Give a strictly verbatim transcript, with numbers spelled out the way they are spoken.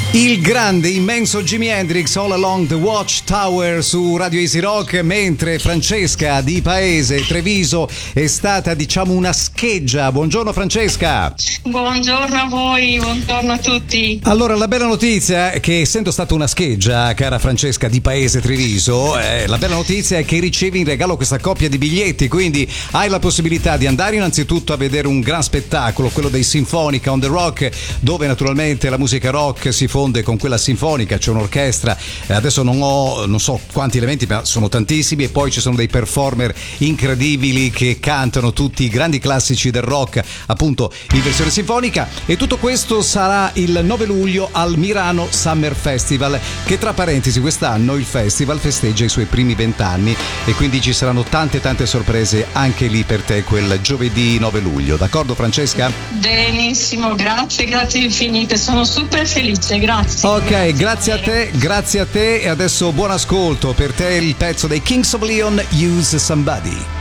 Il grande, immenso Jimi Hendrix, All Along the Watchtower su Radio Easy Rock, mentre Francesca di Paese, Treviso, è stata, diciamo, una scheggia. Buongiorno Francesca. Buongiorno a voi, buongiorno a tutti. Allora, la bella notizia è che, essendo stata una scheggia, cara Francesca di Paese, Treviso, eh, la bella notizia è che ricevi in regalo questa coppia di biglietti, quindi hai la possibilità di andare innanzitutto a vedere un gran spettacolo, quello dei Sinfonica on the Rock, dove naturalmente la musica rock si fonde con quella sinfonica, c'è un'orchestra, adesso non ho non so quanti elementi, ma sono tantissimi, e poi ci sono dei performer incredibili che cantano tutti i grandi classici del rock, appunto in versione sinfonica, e tutto questo sarà il nove luglio al Mirano Summer Festival, che tra parentesi quest'anno il festival festeggia i suoi primi vent'anni, e quindi ci saranno tante tante sorprese anche lì per te quel giovedì nove luglio, d'accordo Francesca? Benissimo, grazie, grazie infinite, sono super felice, grazie. Ok, grazie, grazie a te, grazie a te, e adesso buon ascolto per te il pezzo dei Kings of Leon, Use Somebody.